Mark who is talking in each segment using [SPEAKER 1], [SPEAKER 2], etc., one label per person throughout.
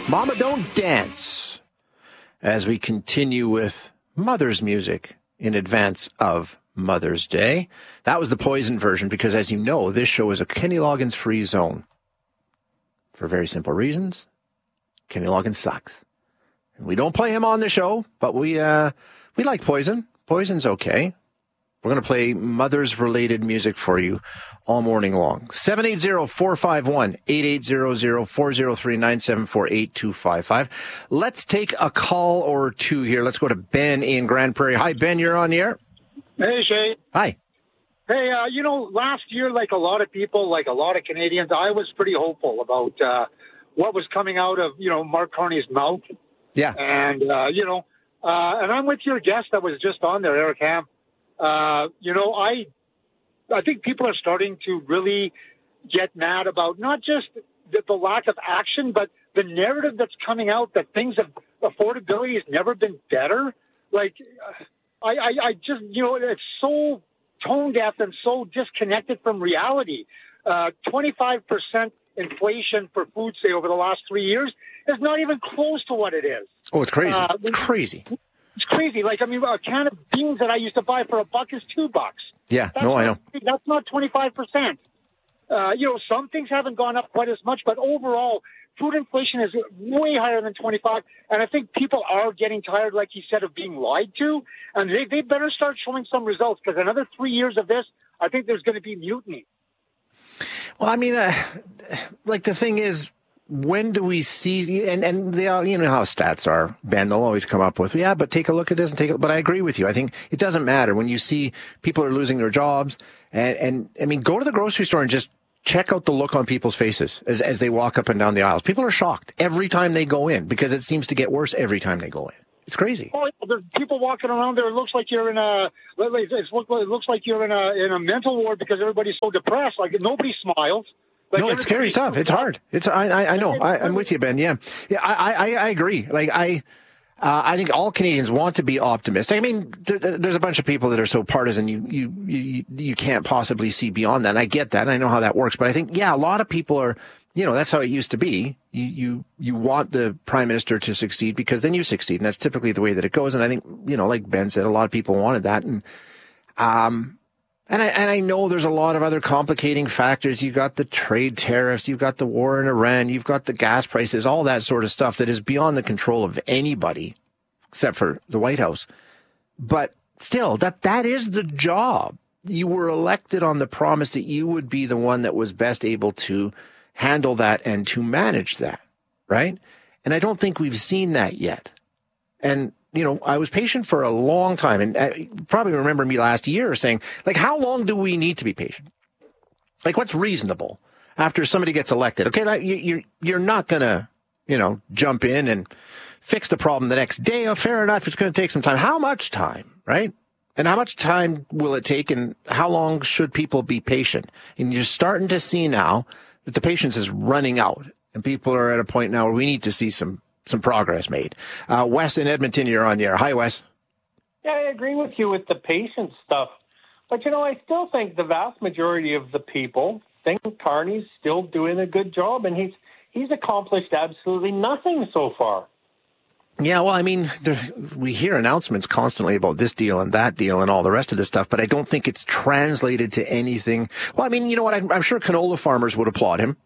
[SPEAKER 1] Mama Don't Dance, as we continue with Mother's music in advance of Mother's Day. That was the Poison version because, as you know, this show is a Kenny Loggins free zone. For very simple reasons, Kenny Loggins sucks. And we don't play him on the show, but we like Poison. Poison's okay. We're going to play Mothers-related music for you all morning long. 780-451-8800, 403-974-8255. Let's take a call or two here. Let's go to Ben in Grand Prairie. Hi, Ben, you're on the air.
[SPEAKER 2] Hey, Shay.
[SPEAKER 1] Hi.
[SPEAKER 2] Hey, last year, like a lot of people, like a lot of Canadians, I was pretty hopeful about what was coming out of, Mark Carney's mouth.
[SPEAKER 1] Yeah.
[SPEAKER 2] And, and I'm with your guest that was just on there, Eric Ham. I think people are starting to really get mad about not just the lack of action, but the narrative that's coming out that affordability has never been better. Like, I just, it's so tone deaf and so disconnected from reality. 25% inflation for food, say, over the last 3 years is not even close to what it is.
[SPEAKER 1] Oh, it's crazy. It's crazy.
[SPEAKER 2] It's crazy. Like, a can of beans that I used to buy for $1 is $2.
[SPEAKER 1] Yeah, I know.
[SPEAKER 2] That's not 25%. Some things haven't gone up quite as much, but overall, food inflation is way higher than 25. And I think people are getting tired, like you said, of being lied to. And they better start showing some results, because another 3 years of this, I think there's going to be mutiny.
[SPEAKER 1] Well, I mean, the thing is, when do we see, and they all, you know how stats are, Ben, they'll always come up with, but take a look at this but I agree with you. I think it doesn't matter when you see people are losing their jobs and I mean, go to the grocery store and just check out the look on people's faces as they walk up and down the aisles. People are shocked every time they go in because it seems to get worse every time they go in. It's crazy.
[SPEAKER 2] Oh, there's people walking around there. It looks like you're in a mental ward because everybody's so depressed. Like, nobody smiles. Like,
[SPEAKER 1] no, it's scary stuff. It's hard. I know. I'm with you, Ben. Yeah. I agree. Like, I think all Canadians want to be optimistic. I mean, there's a bunch of people that are so partisan. You can't possibly see beyond that. And I get that. And I know how that works. But I think, a lot of people are, that's how it used to be. You want the prime minister to succeed because then you succeed. And that's typically the way that it goes. And I think, like Ben said, a lot of people wanted that. And I know there's a lot of other complicating factors. You've got the trade tariffs, you've got the war in Iran, you've got the gas prices, all that sort of stuff that is beyond the control of anybody except for the White House. But still, that is the job. You were elected on the promise that you would be the one that was best able to handle that and to manage that, right? And I don't think we've seen that yet. And I was patient for a long time, and you probably remember me last year saying, like, how long do we need to be patient? Like, what's reasonable after somebody gets elected? Okay, like, you're not going to, jump in and fix the problem the next day. Oh, fair enough, it's going to take some time. How much time, right? And how much time will it take, and how long should people be patient? And you're starting to see now that the patience is running out, and people are at a point now where we need to see some progress made. Wes in Edmonton, you're on the air. Hi, Wes.
[SPEAKER 3] Yeah, I agree with you with the patience stuff. But, I still think the vast majority of the people think Carney's still doing a good job, and he's accomplished absolutely nothing so far.
[SPEAKER 1] Yeah, well, I mean, we hear announcements constantly about this deal and that deal and all the rest of this stuff, but I don't think it's translated to anything. Well, I mean, you know what? I'm sure canola farmers would applaud him.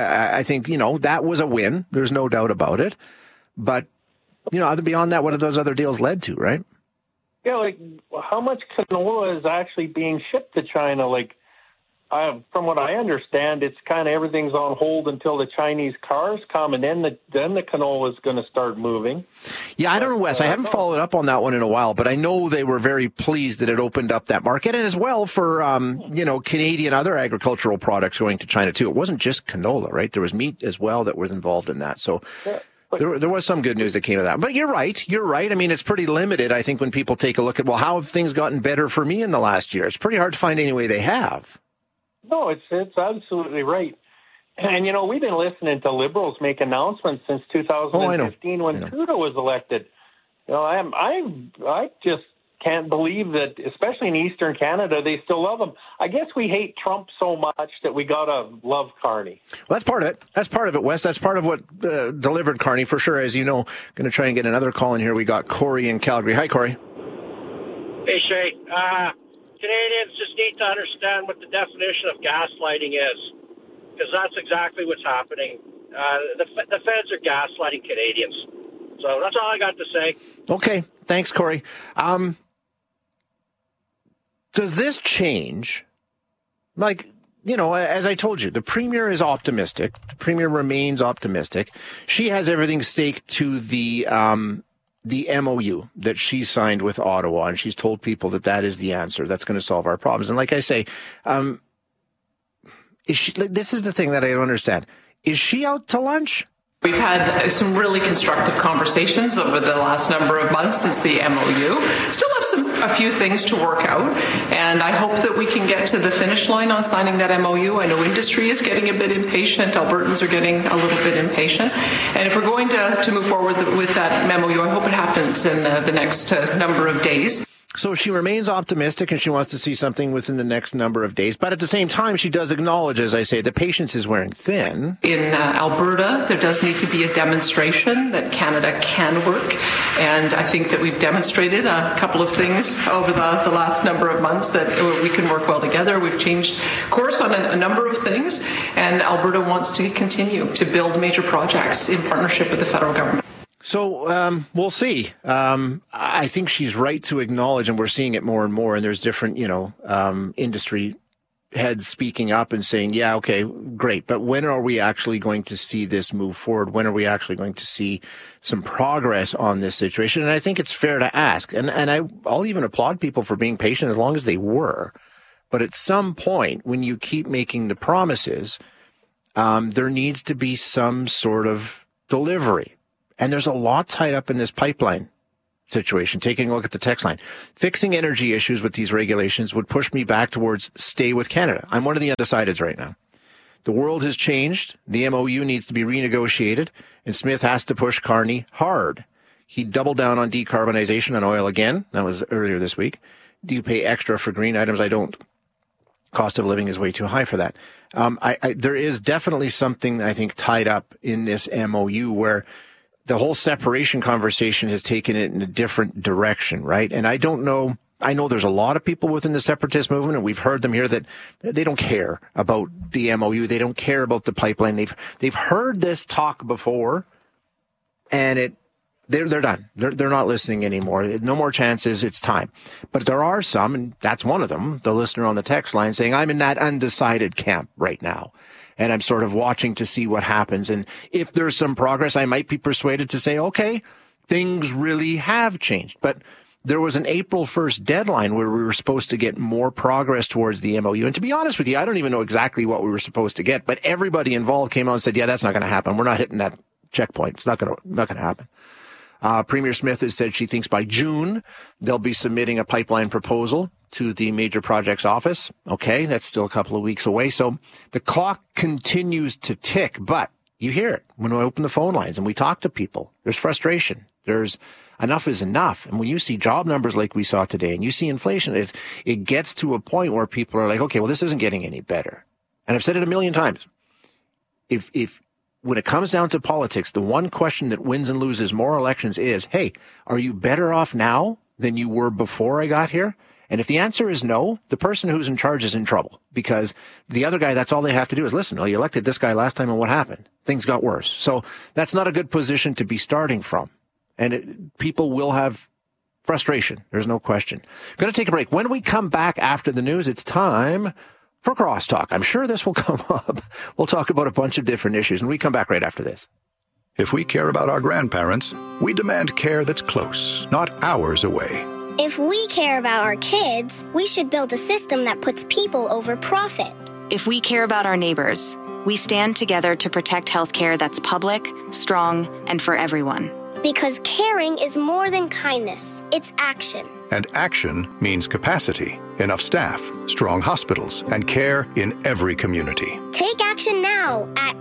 [SPEAKER 1] I think, that was a win. There's no doubt about it. But, beyond that, what have those other deals led to, right?
[SPEAKER 3] Yeah, like, how much canola is actually being shipped to China? Like, from what I understand, it's kind of everything's on hold until the Chinese cars come, and then the canola is going to start moving.
[SPEAKER 1] Yeah, I don't know, Wes. I haven't followed up on that one in a while, but I know they were very pleased that it opened up that market, and as well for, Canadian other agricultural products going to China, too. It wasn't just canola, right? There was meat as well that was involved in that, so... Yeah. There was some good news that came of that. But you're right. I mean, it's pretty limited, I think, when people take a look at, well, how have things gotten better for me in the last year? It's pretty hard to find any way they have.
[SPEAKER 3] No, it's absolutely right. And, we've been listening to Liberals make announcements since 2015 when Trudeau was elected. I just can't believe that, especially in Eastern Canada, they still love him. I guess we hate Trump so much that we got to love Carney.
[SPEAKER 1] Well, that's part of it. That's part of it, Wes. That's part of what delivered Carney, for sure. As you know, going to try and get another call in here. We got Corey in Calgary. Hi, Corey.
[SPEAKER 4] Hey, Shay. Canadians just need to understand what the definition of gaslighting is, because that's exactly what's happening. The feds are gaslighting Canadians. So that's all I got to say. Okay.
[SPEAKER 1] Thanks, Corey. Does this change? Like, you know, as I told you, the Premier is optimistic. The Premier remains optimistic. She has everything staked to the MOU that she signed with Ottawa, and she's told people that that is the answer. That's going to solve our problems. And like I say, this is the thing that I don't understand. Is she out to lunch?
[SPEAKER 5] We've had some really constructive conversations over the last number of months since the MOU. Still have a few things to work out, and I hope that we can get to the finish line on signing that MOU. I know industry is getting a bit impatient. Albertans are getting a little bit impatient. And if we're going to move forward with that MOU, I hope it happens in the next number of days.
[SPEAKER 1] So she remains optimistic and she wants to see something within the next number of days. But at the same time, she does acknowledge, as I say, the patience is wearing thin.
[SPEAKER 5] In Alberta, there does need to be a demonstration that Canada can work. And I think that we've demonstrated a couple of things over the last number of months that we can work well together. We've changed course on a number of things. And Alberta wants to continue to build major projects in partnership with the federal government.
[SPEAKER 1] So we'll see. I think she's right to acknowledge, and we're seeing it more and more, and there's different, industry heads speaking up and saying, yeah, okay, great, but when are we actually going to see this move forward? When are we actually going to see some progress on this situation? And I think it's fair to ask, and I'll even applaud people for being patient as long as they were. But at some point, when you keep making the promises, there needs to be some sort of delivery. And there's a lot tied up in this pipeline situation. Taking a look at the text line, fixing energy issues with these regulations would push me back towards stay with Canada. I'm one of the undecideds right now. The world has changed. The MOU needs to be renegotiated, and Smith has to push Carney hard. He doubled down on decarbonization on oil again. That was earlier this week. Do you pay extra for green items? I don't. Cost of living is way too high for that. There is definitely something, I think, tied up in this MOU where the whole separation conversation has taken it in a different direction, right? And I don't know. I know there's a lot of people within the separatist movement, and we've heard them here that they don't care about the MOU. They don't care about the pipeline. They've heard this talk before, and they're done. They're not listening anymore. No more chances. It's time. But there are some, and that's one of them, the listener on the text line saying, I'm in that undecided camp right now. And I'm sort of watching to see what happens. And if there's some progress, I might be persuaded to say, okay, things really have changed. But there was an April 1st deadline where we were supposed to get more progress towards the MOU. And to be honest with you, I don't even know exactly what we were supposed to get. But everybody involved came out and said, yeah, that's not going to happen. We're not hitting that checkpoint. It's not going to happen. Premier Smith has said she thinks by June they'll be submitting a pipeline proposal to the Major Projects Office. Okay, that's still a couple of weeks away. So the clock continues to tick, but you hear it when we open the phone lines and we talk to people. There's frustration. There's enough is enough. And when you see job numbers like we saw today and you see inflation, it gets to a point where people are like, okay, well, this isn't getting any better. And I've said it a million times. If when it comes down to politics, the one question that wins and loses more elections is, hey, are you better off now than you were before I got here? And if the answer is no, the person who's in charge is in trouble because the other guy, that's all they have to do is listen. Well, you elected this guy last time and what happened? Things got worse. So that's not a good position to be starting from. And people will have frustration. There's no question. Going to take a break. When we come back after the news, it's time for Crosstalk. I'm sure this will come up. We'll talk about a bunch of different issues, and we come back right after this.
[SPEAKER 6] If we care about our grandparents, we demand care that's close, not hours away.
[SPEAKER 7] If we care about our kids, we should build a system that puts people over profit.
[SPEAKER 8] If we care about our neighbors, we stand together to protect healthcare that's public, strong, and for everyone.
[SPEAKER 7] Because caring is more than kindness, it's action.
[SPEAKER 6] And action means capacity, enough staff, strong hospitals, and care in every community.
[SPEAKER 7] Take action now at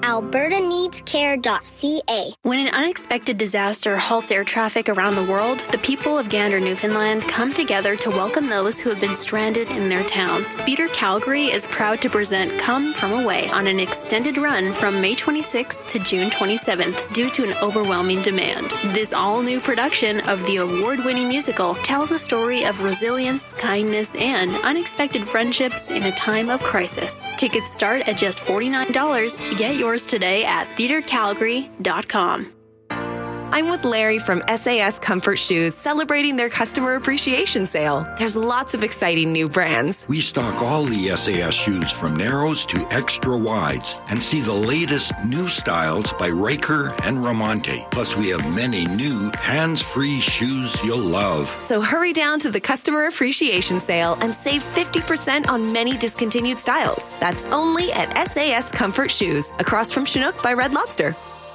[SPEAKER 7] albertaneedscare.ca.
[SPEAKER 9] When an unexpected disaster halts air traffic around the world, the people of Gander, Newfoundland come together to welcome those who have been stranded in their town. Theatre Calgary is proud to present Come From Away on an extended run from May 26th to June 27th due to an overwhelming demand. This all-new production of the award-winning musical tells a story of resilience, kindness, and unexpected friendships in a time of crisis. Tickets start at just $49. Get yours today at theatrecalgary.com.
[SPEAKER 10] I'm with Larry from SAS Comfort Shoes, celebrating their customer appreciation sale. There's lots of exciting new brands.
[SPEAKER 11] We stock all the SAS shoes from narrows to extra wides and see the latest new styles by Riker and Ramonte. Plus, we have many new hands-free shoes you'll love.
[SPEAKER 10] So hurry down to the customer appreciation sale and save 50% on many discontinued styles. That's only at SAS Comfort Shoes, across from Chinook by Red Lobster.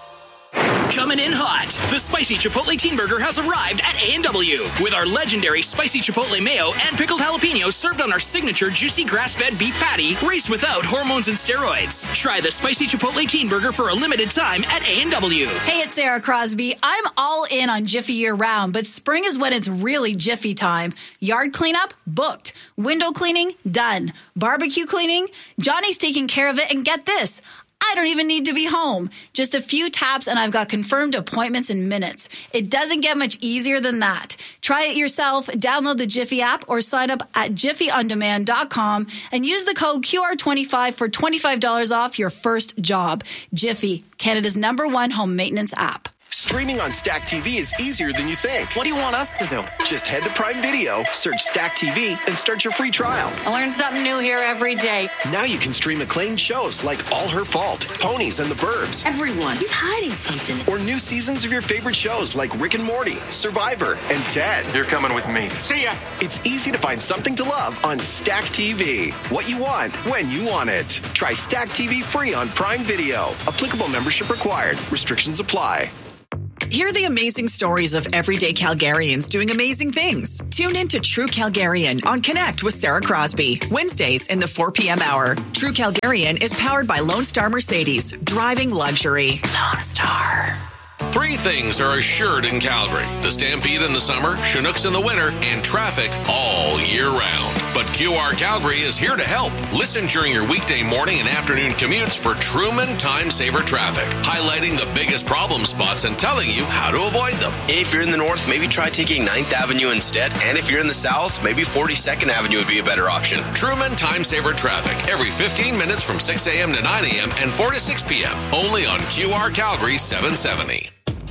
[SPEAKER 12] Coming in hot, the Spicy Chipotle Teen Burger has arrived at A&W with our legendary Spicy Chipotle Mayo and pickled jalapenos served on our signature juicy grass-fed beef patty raised without hormones and steroids. Try the Spicy Chipotle Teen Burger for a limited time at A&W.
[SPEAKER 13] Hey, it's Sarah Crosby. I'm all in on Jiffy year-round, but spring is when it's really Jiffy time. Yard cleanup? Booked. Window cleaning? Done. Barbecue cleaning? Johnny's taking care of it, and get this, I don't even need to be home. Just a few taps and I've got confirmed appointments in minutes. It doesn't get much easier than that. Try it yourself, download the Jiffy app or sign up at jiffyondemand.com and use the code QR25 for $25 off your first job. Jiffy, Canada's #1 home maintenance app.
[SPEAKER 14] Streaming on Stack TV is easier than you think.
[SPEAKER 15] What do you want us to do?
[SPEAKER 14] Just head to Prime Video, search Stack TV, and start your free trial.
[SPEAKER 15] I learn something new here every day.
[SPEAKER 14] Now you can stream acclaimed shows like All Her Fault, Ponies and the Burbs.
[SPEAKER 15] Everyone, he's hiding something.
[SPEAKER 14] Or new seasons of your favorite shows like Rick and Morty, Survivor, and Ted.
[SPEAKER 16] You're coming with me.
[SPEAKER 14] See ya. It's easy to find something to love on Stack TV. What you want, when you want it. Try Stack TV free on Prime Video. Applicable membership required. Restrictions apply.
[SPEAKER 17] Hear the amazing stories of everyday Calgarians doing amazing things. Tune in to True Calgarian on Connect with Sarah Crosby, Wednesdays in the 4 p.m. hour. True Calgarian is powered by Lone Star Mercedes, driving luxury. Lone Star.
[SPEAKER 18] 3 things are assured in Calgary: the Stampede in the summer, Chinooks in the winter, and traffic all year round. But QR Calgary is here to help. Listen during your weekday morning and afternoon commutes for Truman Time Saver Traffic, highlighting the biggest problem spots and telling you how to avoid them.
[SPEAKER 19] If you're in the north, maybe try taking 9th Avenue instead. And if you're in the south, maybe 42nd Avenue would be a better option.
[SPEAKER 18] Truman Time Saver Traffic, every 15 minutes from 6 a.m. to 9 a.m. and 4 to 6 p.m. Only on QR Calgary 770.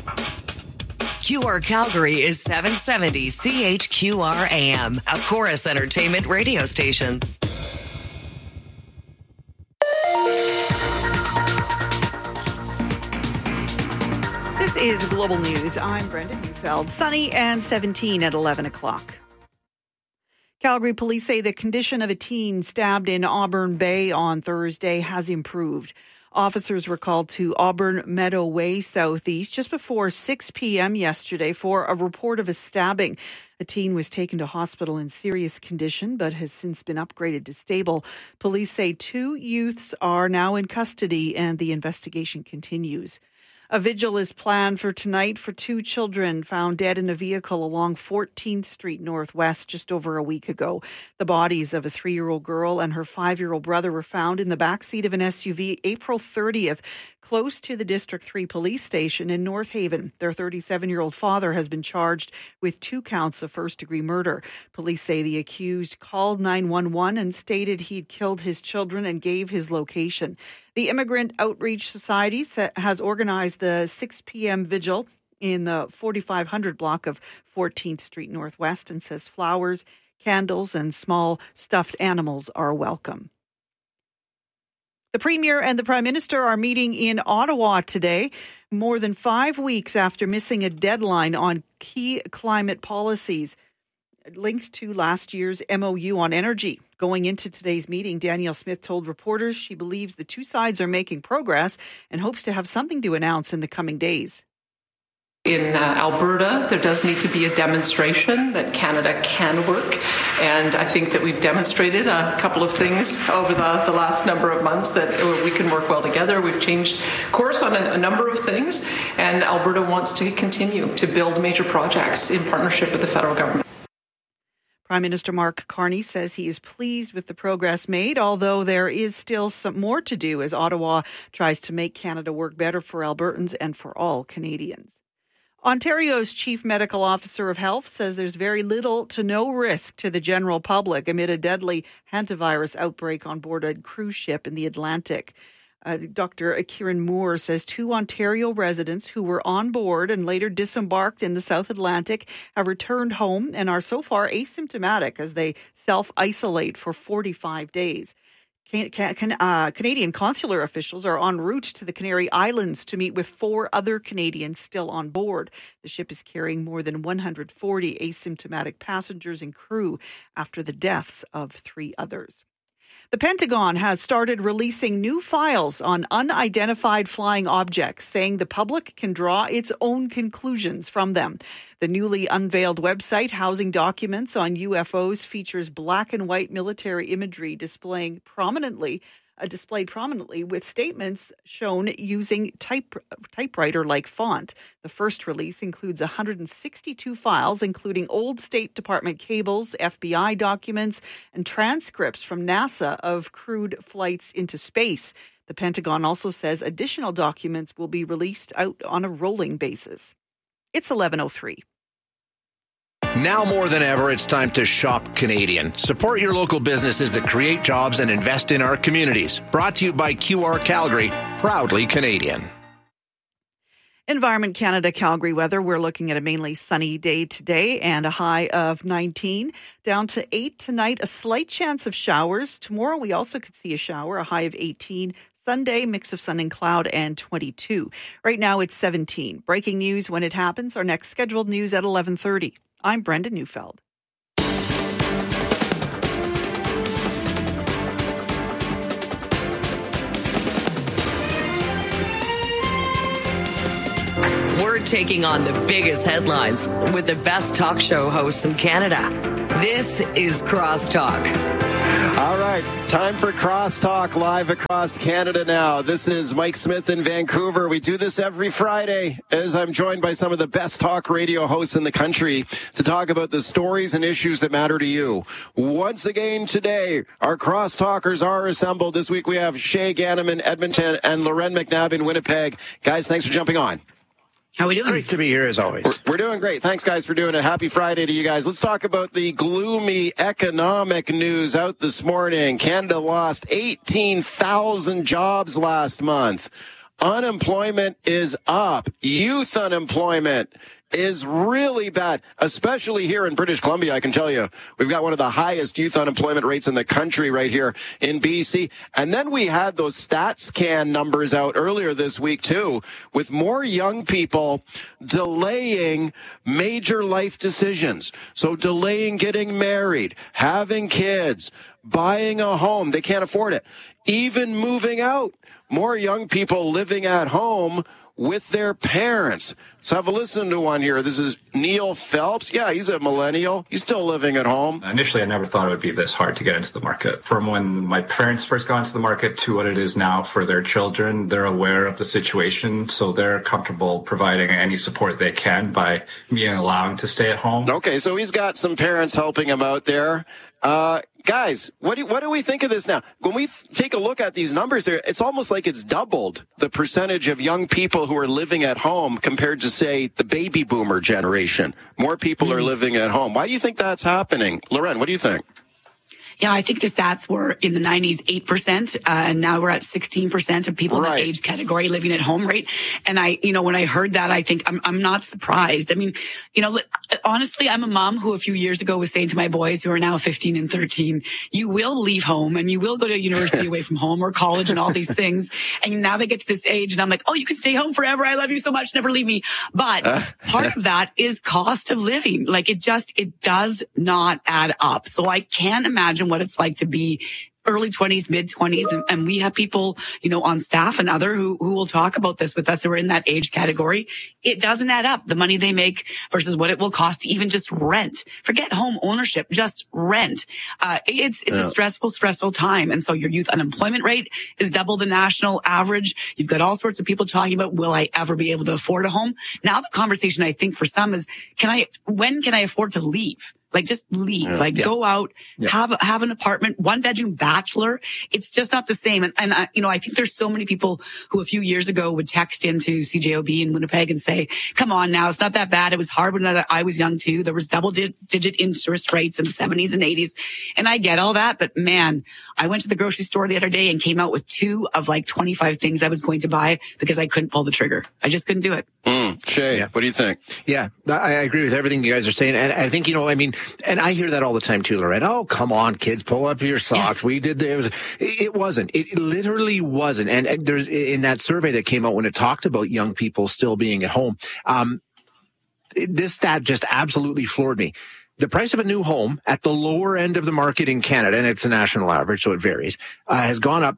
[SPEAKER 20] QR Calgary is 770 CHQR AM, a Chorus Entertainment radio station.
[SPEAKER 21] This is Global News. I'm Brenda Neufeld. Sunny and 17 at 11 o'clock. Calgary police say the condition of a teen stabbed in Auburn Bay on Thursday has improved. Officers were called to Auburn Meadow Way Southeast just before 6 p.m. yesterday for a report of a stabbing. A teen was taken to hospital in serious condition but has since been upgraded to stable. Police say 2 youths are now in custody and the investigation continues. A vigil is planned for tonight for 2 children found dead in a vehicle along 14th Street Northwest just over a week ago. The bodies of a 3-year-old girl and her 5-year-old brother were found in the backseat of an SUV April 30th, close to the District 3 police station in North Haven. Their 37-year-old father has been charged with 2 counts of first-degree murder. Police say the accused called 911 and stated he'd killed his children and gave his location. The Immigrant Outreach Society has organized the 6 p.m. vigil in the 4500 block of 14th Street Northwest and says flowers, candles, and small stuffed animals are welcome. The Premier and the Prime Minister are meeting in Ottawa today, more than 5 weeks after missing a deadline on key climate policies linked to last year's MOU on energy. Going into today's meeting, Danielle Smith told reporters she believes the 2 sides are making progress and hopes to have something to announce in the coming days.
[SPEAKER 5] In Alberta, there does need to be a demonstration that Canada can work. And I think that we've demonstrated a couple of things over the last number of months that we can work well together. We've changed course on a number of things. And Alberta wants to continue to build major projects in partnership with the federal government.
[SPEAKER 21] Prime Minister Mark Carney says he is pleased with the progress made, although there is still some more to do as Ottawa tries to make Canada work better for Albertans and for all Canadians. Ontario's Chief Medical Officer of Health says there's very little to no risk to the general public amid a deadly hantavirus outbreak on board a cruise ship in the Atlantic. Dr. Kieran Moore says 2 Ontario residents who were on board and later disembarked in the South Atlantic have returned home and are so far asymptomatic as they self-isolate for 45 days. Canadian consular officials are en route to the Canary Islands to meet with 4 other Canadians still on board. The ship is carrying more than 140 asymptomatic passengers and crew after the deaths of 3 others. The Pentagon has started releasing new files on unidentified flying objects, saying the public can draw its own conclusions from them. The newly unveiled website housing documents on UFOs features black and white military imagery displayed prominently with statements shown using typewriter-like font. The first release includes 162 files, including old State Department cables, FBI documents, and transcripts from NASA of crewed flights into space. The Pentagon also says additional documents will be released out on a rolling basis. It's 11:03.
[SPEAKER 1] Now more than ever, it's time to shop Canadian. Support your local businesses that create jobs and invest in our communities. Brought to you by QR Calgary, proudly Canadian.
[SPEAKER 21] Environment Canada Calgary weather. We're looking at a mainly sunny day today and a high of 19. Down to 8 tonight, a slight chance of showers. Tomorrow we also could see a shower, a high of 18. Sunday, mix of sun and cloud, and 22. Right now it's 17. Breaking news when it happens. Our next scheduled news at 11:30. I'm Brenda Neufeld.
[SPEAKER 20] We're taking on the biggest headlines with the best talk show hosts in Canada. This is Crosstalk.
[SPEAKER 16] All right, time for Crosstalk live across Canada now. This is Mike Smith in Vancouver. We do this every Friday as I'm joined by some of the best talk radio hosts in the country to talk about the stories and issues that matter to you. Once again today, our Crosstalkers are assembled. This week we have Shay Ganem in Edmonton and Loren McNabb in Winnipeg. Guys, thanks for jumping on.
[SPEAKER 22] How are we doing?
[SPEAKER 1] Great to be here as always.
[SPEAKER 16] We're doing great. Thanks, guys, for doing it. Happy Friday to you guys. Let's talk about the gloomy economic news out this morning. Canada lost 18,000 jobs last month. Unemployment is up. Youth unemployment is really bad, especially here in British Columbia. I can tell you, we've got one of the highest youth unemployment rates in the country right here in BC. And then we had those StatsCan numbers out earlier this week, too, with more young people delaying major life decisions. So delaying getting married, having kids, buying a home. They can't afford it. Even moving out. More young people living at home with their parents. Let's have a listen to one here. This is Neil Phelps. Yeah, he's a millennial. He's still living at home.
[SPEAKER 23] Initially, I never thought it would be this hard to get into the market. From when my parents first got into the market to what it is now for their children, they're aware of the situation, so they're comfortable providing any support they can by being allowed to stay at home.
[SPEAKER 16] Okay, so he's got some parents helping him out there. Guys, what do we think of this now? When we take a look at these numbers there, it's almost like it's doubled the percentage of young people who are living at home compared to, say, the baby boomer generation. More people are living at home. Why do you think that's happening? Loren, what do you think?
[SPEAKER 22] Yeah, I think the stats were in the 90s, 8%, and now we're at 16% of people in that age category living at home, right? And when I heard that, I think I'm not surprised. I mean, honestly, I'm a mom who a few years ago was saying to my boys who are now 15 and 13, you will leave home and you will go to university away from home or college and all these things. And now they get to this age and I'm like, oh, you can stay home forever. I love you so much. Never leave me. But part of that is cost of living. Like it does not add up. So I can't imagine what it's like to be early 20s, mid 20s. And we have people, on staff and other who will talk about this with us who are in that age category. It doesn't add up. The money they make versus what it will cost to even just rent. Forget home ownership, just rent. It's a stressful time. And so your youth unemployment rate is double the national average. You've got all sorts of people talking about, will I ever be able to afford a home? Now the conversation I think for some is, when can I afford to leave? Like, just leave, go out, have an apartment, 1-bedroom bachelor. It's just not the same. And I think there's so many people who a few years ago would text into CJOB in Winnipeg and say, come on now, it's not that bad. It was hard when I was young too. There was double-digit interest rates in the 70s and 80s. And I get all that. But man, I went to the grocery store the other day and came out with 2 of like 25 things I was going to buy because I couldn't pull the trigger. I just couldn't do it.
[SPEAKER 16] Shay, what do you think?
[SPEAKER 1] Yeah, I agree with everything you guys are saying. And I think, and I hear that all the time too, Lorraine. Oh, come on, kids, pull up your socks. Yes. We did. It wasn't. It literally wasn't. And there's in that survey that came out when it talked about young people still being at home. This stat just absolutely floored me. The price of a new home at the lower end of the market in Canada, and it's a national average, so it varies, has gone up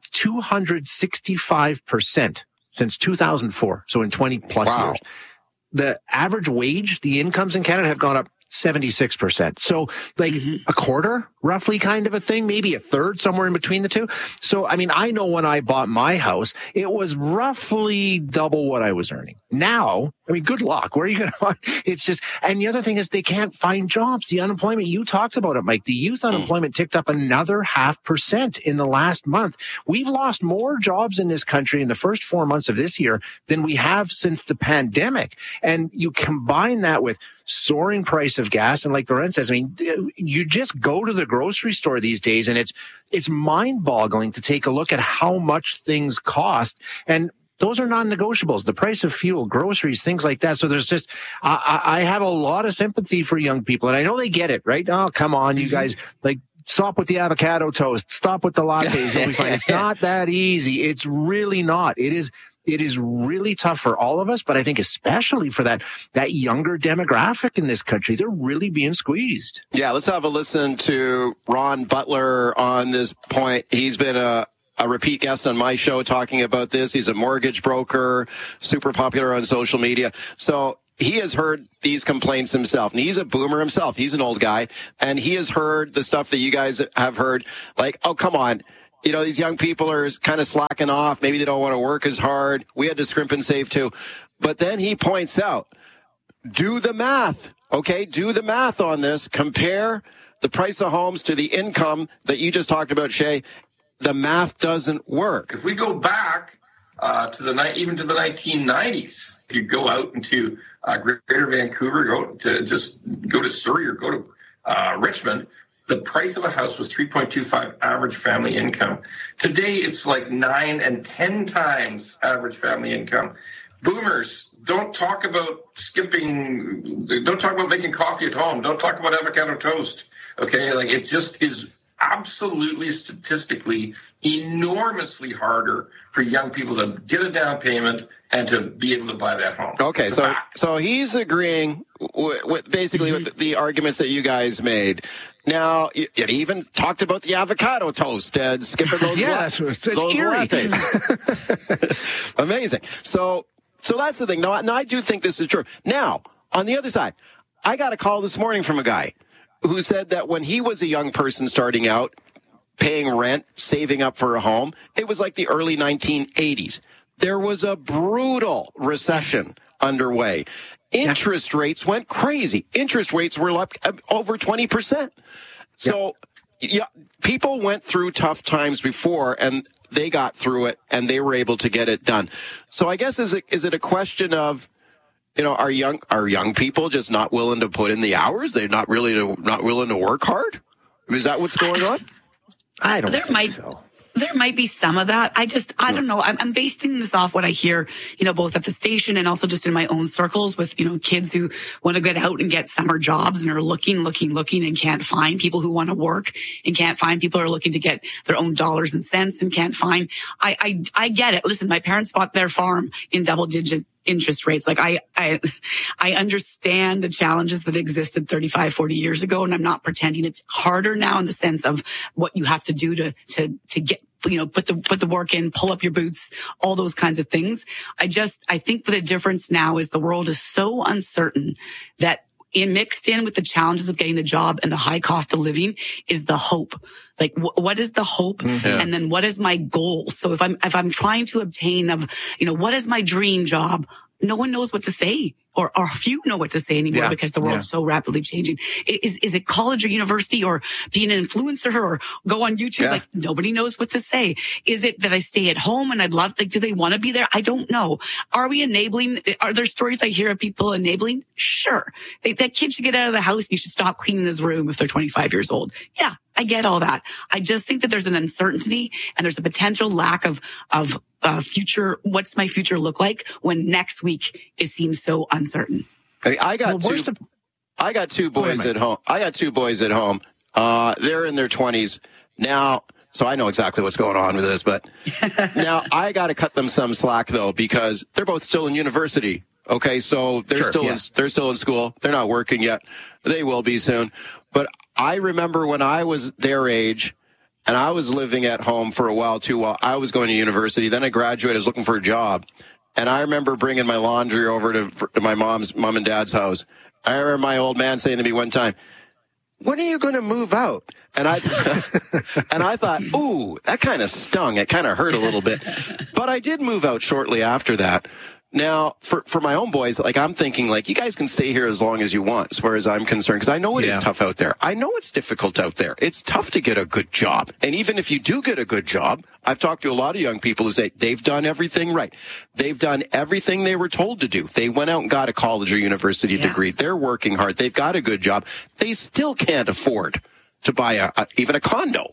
[SPEAKER 1] 265% since 2004. So in 20 plus years. The average wage, the incomes in Canada have gone up 76%. So like a quarter, roughly, kind of a thing, maybe a third, somewhere in between the two. So, I mean, I know when I bought my house, it was roughly double what I was earning. Now, I mean, good luck. Where are you going to find? It's just, and the other thing is they can't find jobs. The unemployment, you talked about it, Mike. The youth unemployment ticked up another 0.5% in the last month. We've lost more jobs in this country in the first 4 months of this year than we have since the pandemic. And you combine that with soaring price of gas. And like Loren says, I mean, you just go to the grocery store these days and it's mind boggling to take a look at how much things cost. And those are non-negotiables. The price of fuel, groceries, things like that. So there's just, I have a lot of sympathy for young people, and I know they get it, right? Oh, come on, you guys, like, stop with the avocado toast, stop with the lattes. You'll be fine. It's not that easy. It's really not. It is really tough for all of us, but I think especially for that younger demographic in this country. They're really being squeezed.
[SPEAKER 16] Yeah, let's have a listen to Ron Butler on this point. He's been a repeat guest on my show talking about this. He's a mortgage broker, super popular on social media. So he has heard these complaints himself, and he's a boomer himself. He's an old guy, and he has heard the stuff that you guys have heard, like, oh, come on. These young people are kind of slacking off. Maybe they don't want to work as hard. We had to scrimp and save too. But then he points out, do the math, okay? Do the math on this. Compare the price of homes to the income that you just talked about, Shay. The math doesn't work.
[SPEAKER 2] If we go back even to the 1990s, if you go out into Greater Vancouver, go to Surrey or go to Richmond, the price of a house was 3.25 average family income. Today, it's like 9 and 10 times average family income. Boomers, don't talk about don't talk about making coffee at home. Don't talk about avocado toast. Okay, like, it just is absolutely statistically enormously harder for young people to get a down payment and to be able to buy that home.
[SPEAKER 16] Okay, so he's agreeing with basically with the arguments that you guys made. Now, you even talked about the avocado toast and skipping those, those lattes. Amazing. So that's the thing. Now, I do think this is true. Now, on the other side, I got a call this morning from a guy who said that when he was a young person starting out, paying rent, saving up for a home, it was like the early 1980s. There was a brutal recession underway. Interest rates went crazy. Interest rates were up over 20%. So people went through tough times before, and they got through it, and they were able to get it done. So I guess is it a question of, are young people just not willing to put in the hours? They're not willing to work hard? Is that what's going on?
[SPEAKER 1] I don't think so.
[SPEAKER 22] There might be some of that. I don't know. I'm basing this off what I hear, both at the station and also just in my own circles with, kids who want to get out and get summer jobs and are looking and can't find people who want to work and can't find people who are looking to get their own dollars and cents and can't find. I get it. Listen, my parents bought their farm in double-digit interest rates. Like I understand the challenges that existed 35, 40 years ago. And I'm not pretending it's harder now in the sense of what you have to do to get, put the work in, pull up your boots, all those kinds of things. I think the difference now is the world is so uncertain that mixed in with the challenges of getting the job and the high cost of living is the hope. Like, what is the hope? Mm-hmm. And then what is my goal? So if I'm trying to obtain what is my dream job? No one knows what to say, or few know what to say anymore because the world's so rapidly changing. Is it college or university or being an influencer or go on YouTube? Yeah. Like, nobody knows what to say. Is it that I stay at home and I'd love, do they want to be there? I don't know. Are we enabling? Are there stories I hear of people enabling? Sure. That kid should get out of the house and you should stop cleaning his room if they're 25 years old. Yeah, I get all that. I just think that there's an uncertainty and there's a potential lack of future. What's my future look like when next week it seems so uncertain?
[SPEAKER 16] I got two boys at home. They're in their 20s now, so I know exactly what's going on with this. But now I got to cut them some slack though, because they're both still in university. Okay, so they're still in school. They're not working yet. They will be soon. But I remember when I was their age, and I was living at home for a while too while I was going to university. Then I graduated, I was looking for a job. And I remember bringing my laundry over to my mom and dad's house. I remember my old man saying to me one time, "When are you going to move out?" And I thought, ooh, that kind of stung. It kind of hurt a little bit. But I did move out shortly after that. Now, for my own boys, like, I'm thinking, like, you guys can stay here as long as you want, as far as I'm concerned, because I know it is tough out there. I know it's difficult out there. It's tough to get a good job. And even if you do get a good job, I've talked to a lot of young people who say they've done everything right. They've done everything they were told to do. They went out and got a college or university degree. They're working hard. They've got a good job. They still can't afford to buy even a condo.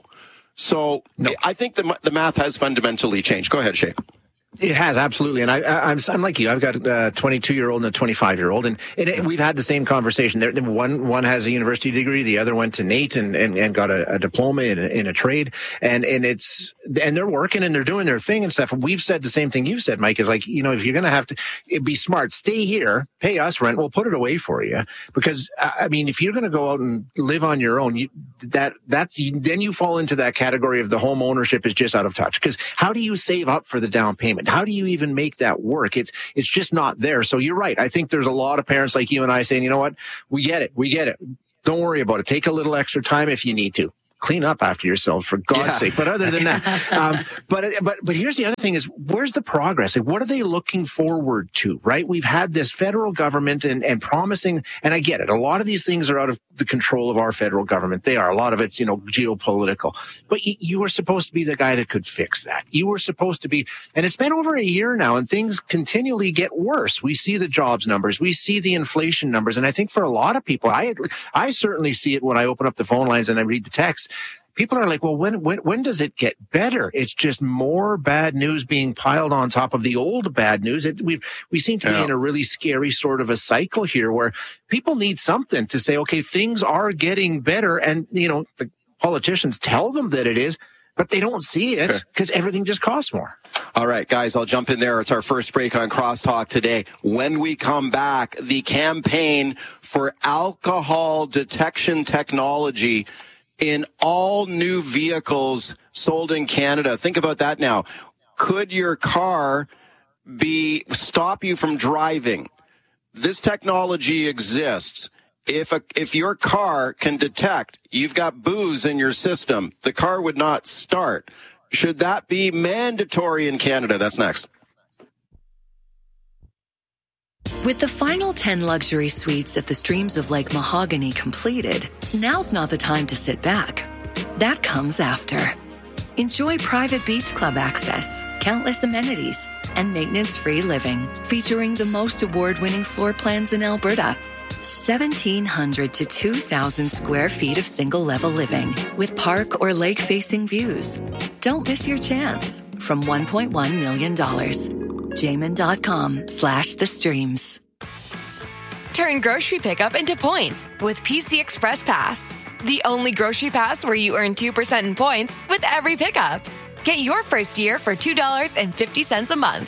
[SPEAKER 16] So I think the math has fundamentally changed. Go ahead, Shay.
[SPEAKER 1] It has, absolutely. And I'm like you. I've got a 22-year-old and a 25-year-old, and we've had the same conversation. One has a university degree, the other went to NAIT and got a diploma in a trade, and they're working and they're doing their thing and stuff. And we've said the same thing you said, Mike, is like, if you're going to have to be smart, stay here, pay us rent, we'll put it away for you. Because, I mean, if you're going to go out and live on your own, then you fall into that category of the home ownership is just out of touch. Because how do you save up for the down payment? How do you even make that work? It's just not there. So you're right. I think there's a lot of parents like you and I saying, you know what? We get it. Don't worry about it. Take a little extra time if you need to. Clean up after yourselves, for God's sake. But other than that, but here's the other thing is, where's the progress? Like, what are they looking forward to, right? We've had this federal government and promising, and I get it. A lot of these things are out of the control of our federal government. They are. A lot of it's, geopolitical. But you were supposed to be the guy that could fix that. You were supposed to be, and it's been over a year now, and things continually get worse. We see the jobs numbers. We see the inflation numbers. And I think for a lot of people, I certainly see it when I open up the phone lines and I read the text. People are like, well, when does it get better? It's just more bad news being piled on top of the old bad news. We seem to be in a really scary sort of a cycle here where people need something to say, okay, things are getting better. And, the politicians tell them that it is, but they don't see it because everything just costs more.
[SPEAKER 16] All right, guys, I'll jump in there. It's our first break on Crosstalk today. When we come back, the campaign for alcohol detection technology in all new vehicles sold in Canada. Think about that now. Could your car stop you from driving? This technology exists. If your car can detect you've got booze in your system, the car would not start. Should that be mandatory in Canada? That's next.
[SPEAKER 3] With the final 10 luxury suites at the Streams of Lake Mahogany completed, now's not the time to sit back. That comes after. Enjoy private beach club access, countless amenities, and maintenance-free living, featuring the most award-winning floor plans in Alberta. 1,700 to 2,000 square feet of single-level living with park or lake-facing views. Don't miss your chance. From $1.1 million. Jamin.com/the streams.
[SPEAKER 4] Turn grocery pickup into points with PC Express Pass. The only grocery pass where you earn 2% in points with every pickup. Get your first year for $2.50 a month.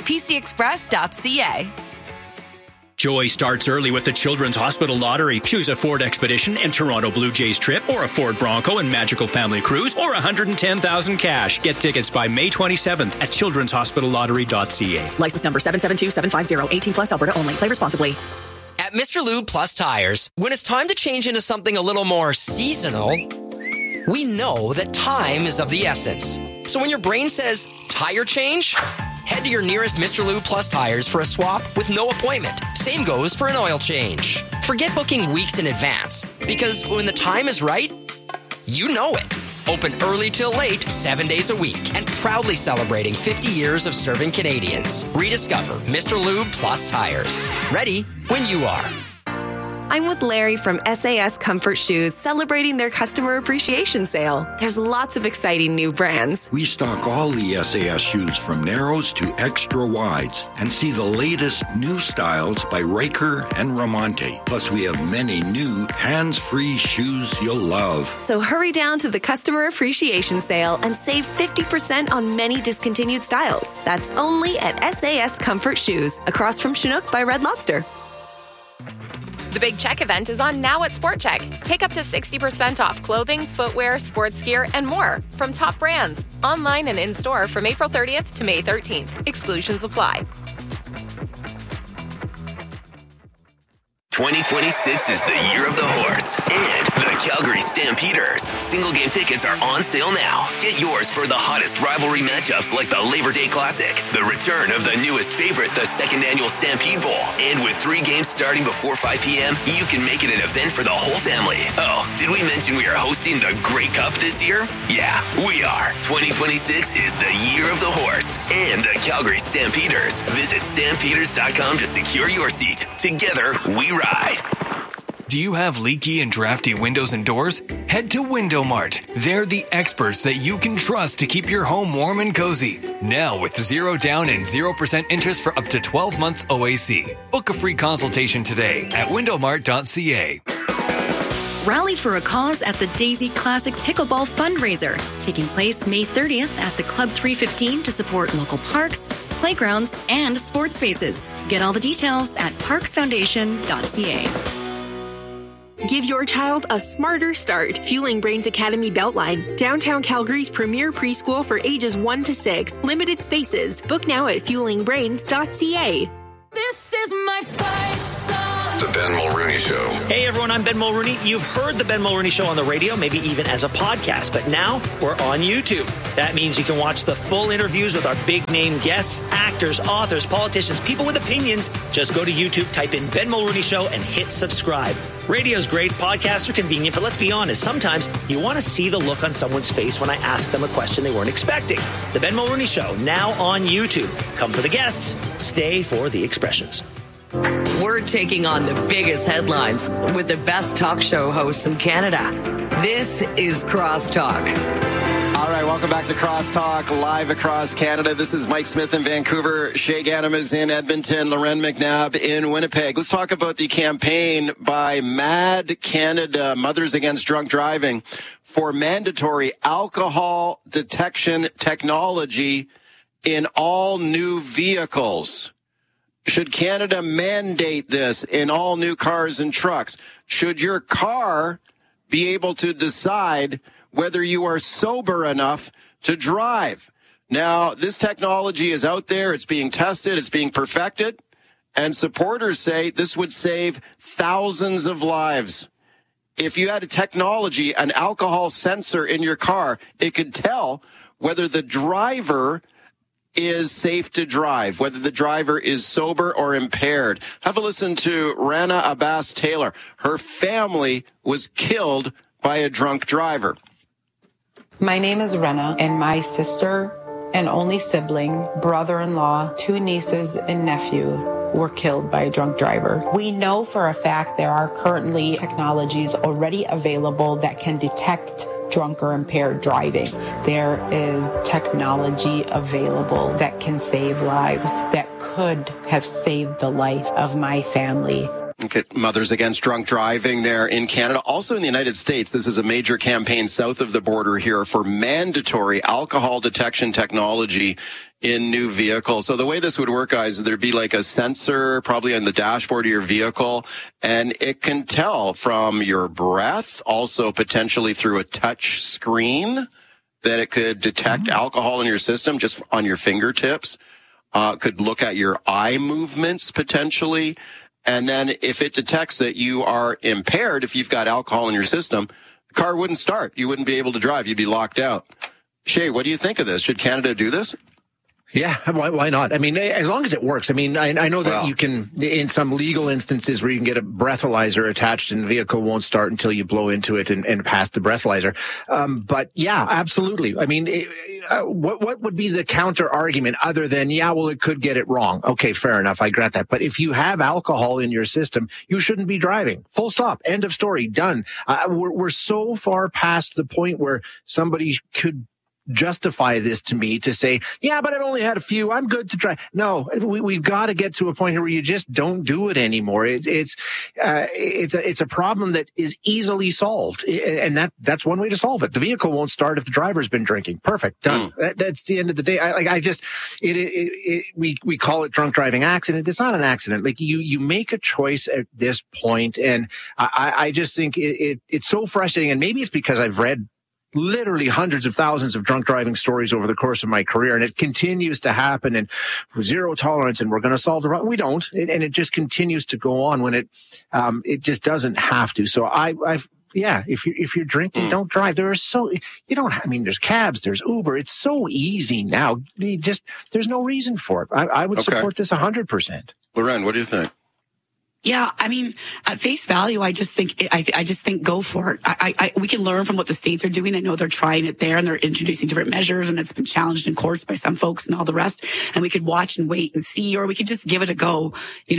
[SPEAKER 4] PCExpress.ca.
[SPEAKER 12] Joy starts early with the Children's Hospital Lottery. Choose a Ford Expedition and Toronto Blue Jays trip, or a Ford Bronco and Magical Family Cruise, or $110,000 cash. Get tickets by May 27th at childrenshospitallottery.ca.
[SPEAKER 17] License number 772750, 18 plus, Alberta only. Play responsibly.
[SPEAKER 6] At Mr. Lube Plus Tires, when it's time to change into something a little more seasonal, we know that time is of the essence. So when your brain says tire change, head to your nearest Mr. Lube Plus Tires for a swap with no appointment. Same goes for an oil change. Forget booking weeks in advance, because when the time is right, you know it. Open early till late, 7 days a week, and proudly celebrating 50 years of serving Canadians. Rediscover Mr. Lube Plus Tires. Ready when you are.
[SPEAKER 10] I'm with Larry from SAS Comfort Shoes, celebrating their customer appreciation sale. There's lots of exciting new brands.
[SPEAKER 11] We stock all the SAS shoes from narrows to extra wides and see the latest new styles by Riker and Ramonte. Plus, we have many new hands-free shoes you'll love.
[SPEAKER 10] So hurry down to the customer appreciation sale and save 50% on many discontinued styles. That's only at SAS Comfort Shoes, across from Chinook by Red Lobster.
[SPEAKER 4] The Big Check event is on now at Sport Check. Take up to 60% off clothing, footwear, sports gear, and more from top brands. Online and in-store from April 30th to May 13th. Exclusions apply.
[SPEAKER 7] 2026 is the year of the horse and the Calgary Stampeders. Single game tickets are on sale now. Get yours for the hottest rivalry matchups like the Labor Day Classic, the return of the newest favorite, the second annual Stampede Bowl. And with 3 games starting before 5 p.m., you can make it an event for the whole family. Oh, did we mention we are hosting the Grey Cup this year? Yeah, we are. 2026 is the year of the horse and the Calgary Stampeders. Visit stampeders.com to secure your seat. Together, we ride.
[SPEAKER 8] Do you have leaky and drafty windows and doors? Head to Window Mart. They're the experts that you can trust to keep your home warm and cozy. Now with 0 down and 0% interest for up to 12 months OAC. Book a free consultation today at windowmart.ca.
[SPEAKER 3] Rally for a cause at the Daisy Classic Pickleball Fundraiser, taking place May 30th at the Club 315 to support local parks, playgrounds, and sports spaces. Get all the details at parksfoundation.ca.
[SPEAKER 24] Give your child a smarter start. Fueling Brains Academy Beltline, downtown Calgary's premier preschool for ages 1 to 6. Limited spaces. Book now at fuelingbrains.ca.
[SPEAKER 25] This is my fight song.
[SPEAKER 18] The Ben Mulrooney Show.
[SPEAKER 26] Hey everyone, I'm Ben Mulrooney. You've heard the Ben Mulrooney Show on the radio, maybe even as a podcast, but now we're on YouTube. That means you can watch the full interviews with our big name guests, actors, authors, politicians, people with opinions. Just go to YouTube, type in Ben Mulrooney Show and hit subscribe. Radio's great, podcasts are convenient, but let's be honest, sometimes you want to see the look on someone's face when I ask them a question they weren't expecting. The Ben Mulrooney Show, now on YouTube. Come for the guests, stay for the expressions.
[SPEAKER 20] We're taking on the biggest headlines with the best talk show hosts in Canada. This is Crosstalk.
[SPEAKER 16] All right, welcome back to Crosstalk, live across Canada. This is Mike Smith in Vancouver. Shay Ganem is in Edmonton. Loren McNabb in Winnipeg. Let's talk about the campaign by MAD Canada, Mothers Against Drunk Driving, for mandatory alcohol detection technology in all new vehicles. Should Canada mandate this in all new cars and trucks? Should your car be able to decide whether you are sober enough to drive? Now, this technology is out there. It's being tested. It's being perfected. And supporters say this would save thousands of lives. If you had a technology, an alcohol sensor in your car, it could tell whether the driver is safe to drive, whether the driver is sober or impaired. Have a listen to Rana Abbas Taylor. Her family was killed by a drunk driver.
[SPEAKER 27] My name is Rana, and my sister and only sibling, brother-in-law, 2 nieces and nephew were killed by a drunk driver. We know for a fact there are currently technologies already available that can detect drunk or impaired driving. There is technology available that can save lives, that could have saved the life of my family.
[SPEAKER 16] Mothers Against Drunk Driving there in Canada. Also in the United States, this is a major campaign south of the border here for mandatory alcohol detection technology in new vehicles. So the way this would work, guys, there'd be like a sensor probably on the dashboard of your vehicle, and it can tell from your breath, also potentially through a touch screen, that it could detect alcohol in your system just on your fingertips. Could look at your eye movements potentially. And then if it detects that you are impaired, if you've got alcohol in your system, the car wouldn't start. You wouldn't be able to drive. You'd be locked out. Shay, what do you think of this? Should Canada do this?
[SPEAKER 1] Yeah, why not? I mean, as long as it works. I mean, I know that you can, in some legal instances where you can get a breathalyzer attached and the vehicle won't start until you blow into it and pass the breathalyzer. But yeah, absolutely. I mean, what would be the counter argument other than, it could get it wrong? Okay, fair enough. I grant that. But if you have alcohol in your system, you shouldn't be driving. Full stop. End of story. Done. We're so far past the point where somebody could justify this to me to say, but I've only had a few. I'm good to try. No, we've got to get to a point where you just don't do it anymore. It's a problem that is easily solved, and that's one way to solve it. The vehicle won't start if the driver's been drinking. Perfect, done. That's the end of the day. We call it drunk driving accident. It's not an accident. Like you make a choice at this point, and I just think it's so frustrating. And maybe it's because I've read literally hundreds of thousands of drunk driving stories over the course of my career, and it continues to happen, and zero tolerance, and we're going to solve the problem. We don't, and it just continues to go on when it just doesn't have to. So if you're drinking, don't drive. there's cabs, there's Uber. It's so easy now. There's no reason for it. I would support this 100%.
[SPEAKER 16] Loren, what do you think?
[SPEAKER 22] Yeah, I mean, at face value, I just think go for it. We can learn from what the states are doing. I know they're trying it there and they're introducing different measures, and it's been challenged in courts by some folks and all the rest. And we could watch and wait and see, or we could just give it a go,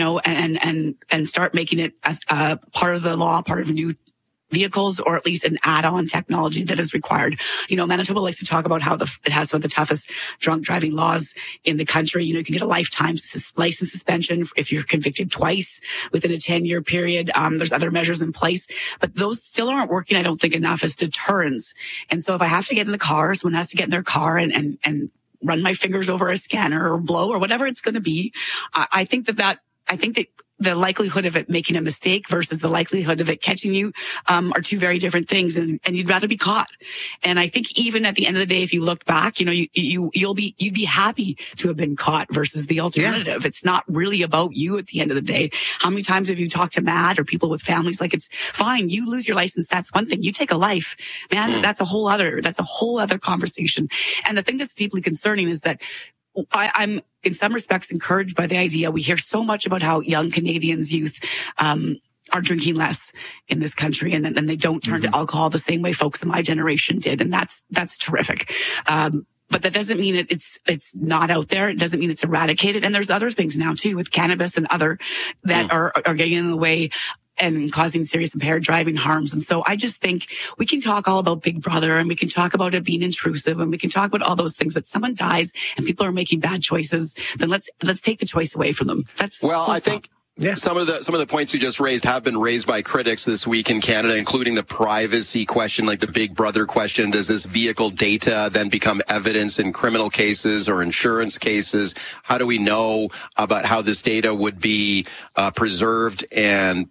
[SPEAKER 22] and start making it a part of the law, part of new vehicles, or at least an add-on technology that is required. Manitoba likes to talk about how it has some of the toughest drunk driving laws in the country. You can get a lifetime license suspension if you're convicted twice within a 10-year period. There's other measures in place, but those still aren't working, I don't think, enough as deterrents. And so if I have to get in the car, someone has to get in their car and run my fingers over a scanner or blow or whatever it's going to be. I think that the likelihood of it making a mistake versus the likelihood of it catching you are two very different things, and you'd rather be caught. And I think even at the end of the day, if you look back, you'd be happy to have been caught versus the alternative. Yeah. It's not really about you at the end of the day. How many times have you talked to Matt or people with families? Like, it's fine. You lose your license. That's one thing. You take a life, man. That's a whole other conversation. And the thing that's deeply concerning is that I'm in some respects encouraged by the idea. We hear so much about how young Canadians, youth, are drinking less in this country, and they don't turn to alcohol the same way folks in my generation did. And that's terrific. But that doesn't mean it's not out there. It doesn't mean it's eradicated. And there's other things now too, with cannabis and other that are getting in the way and causing serious impaired driving harms. And so I just think we can talk all about Big Brother, and we can talk about it being intrusive, and we can talk about all those things, but someone dies and people are making bad choices, then let's take the choice away from them.
[SPEAKER 16] I think some of the points you just raised have been raised by critics this week in Canada, including the privacy question, like the Big Brother question. Does this vehicle data then become evidence in criminal cases or insurance cases? How do we know about how this data would be preserved and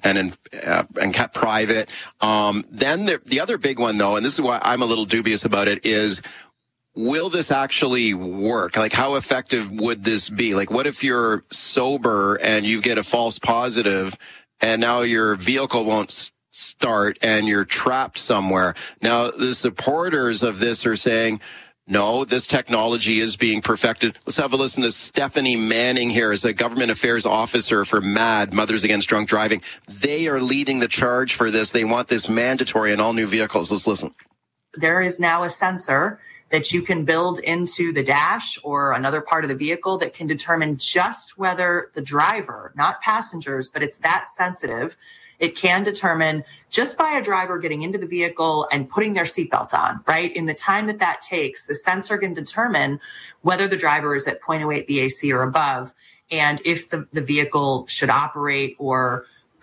[SPEAKER 16] kept private? Then the other big one, though, and this is why I'm a little dubious about it, is will this actually work? Like, how effective would this be? Like, what if you're sober and you get a false positive and now your vehicle won't start and you're trapped somewhere? Now, the supporters of this are saying, no, this technology is being perfected. Let's have a listen to Stephanie Manning here as a government affairs officer for MAD, Mothers Against Drunk Driving. They are leading the charge for this. They want this mandatory in all new vehicles. Let's listen.
[SPEAKER 5] There is now a sensor that you can build into the dash or another part of the vehicle that can determine just whether the driver, not passengers, but it's that sensitive. It can determine just by a driver getting into the vehicle and putting their seatbelt on, right? In the time that takes, the sensor can determine whether the driver is at 0.08 BAC or above, and if the vehicle should operate or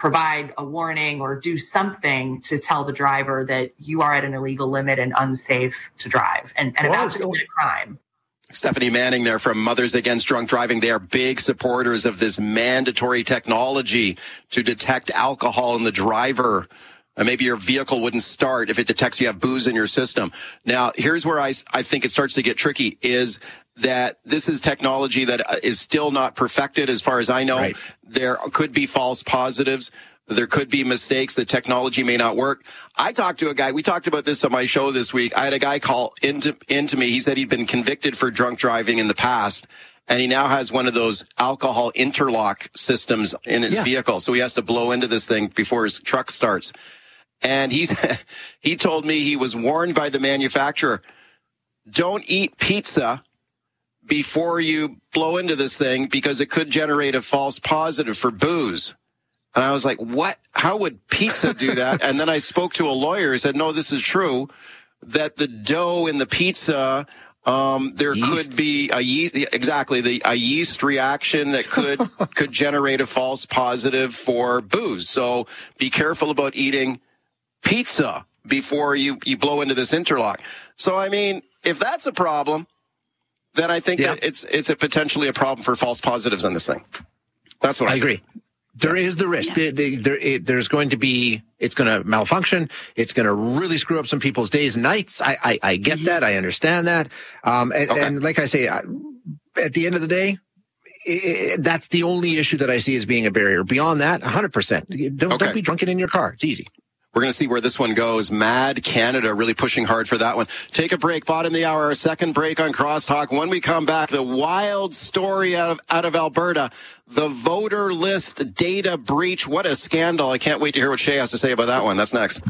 [SPEAKER 5] provide a warning or do something to tell the driver that you are at an illegal limit and unsafe to drive and about to commit a crime.
[SPEAKER 16] Stephanie Manning there from Mothers Against Drunk Driving. They are big supporters of this mandatory technology to detect alcohol in the driver. Maybe your vehicle wouldn't start if it detects you have booze in your system. Now, here's where I think it starts to get tricky is that this is technology that is still not perfected as far as I know. Right. There could be false positives. There could be mistakes. The technology may not work. I talked to a guy. We talked about this on my show this week. I had a guy call into me. He said he'd been convicted for drunk driving in the past, and he now has one of those alcohol interlock systems in his vehicle. So he has to blow into this thing before his truck starts. And he told me he was warned by the manufacturer, don't eat pizza before you blow into this thing because it could generate a false positive for booze. And I was like, what? How would pizza do that? And then I spoke to a lawyer who said, no, this is true, that the dough in the pizza, there could be a yeast reaction that could generate a false positive for booze. So be careful about eating pizza before you blow into this interlock. So, I mean, if that's a problem, then I think that it's potentially a problem for false positives on this thing. That's what I agree.
[SPEAKER 1] There is the risk. There's going to be, it's going to malfunction. It's going to really screw up some people's days and nights. I get that. I understand that. And like I say, at the end of the day, that's the only issue that I see as being a barrier. Beyond that, 100%. Don't be drunken in your car. It's easy.
[SPEAKER 16] We're going to see where this one goes. Mad Canada really pushing hard for that one. Take a break. Bottom of the hour, our second break on Crosstalk. When we come back, the wild story out of Alberta, the voter list data breach. What a scandal. I can't wait to hear what Shay has to say about that one. That's next.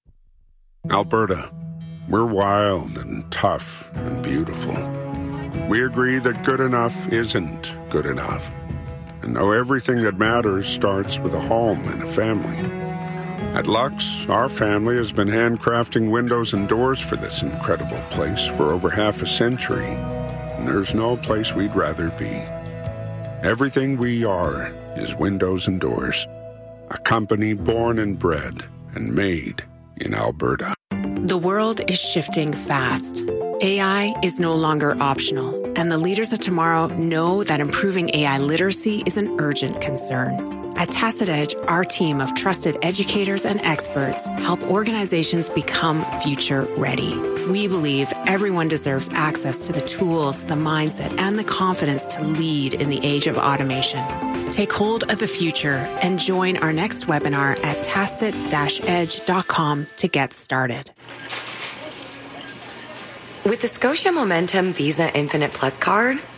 [SPEAKER 9] Alberta, we're wild and tough and beautiful. We agree that good enough isn't good enough. And though everything that matters starts with a home and a family. At Lux, our family has been handcrafting windows and doors for this incredible place for over half a century, and there's no place we'd rather be. Everything we are is windows and doors, a company born and bred and made in Alberta.
[SPEAKER 13] The world is shifting fast. AI is no longer optional, and the leaders of tomorrow know that improving AI literacy is an urgent concern. At Tacit Edge, our team of trusted educators and experts help organizations become future ready. We believe everyone deserves access to the tools, the mindset, and the confidence to lead in the age of automation. Take hold of the future and join our next webinar at tacit-edge.com to get started.
[SPEAKER 3] With the Scotia Momentum Visa Infinite Plus card,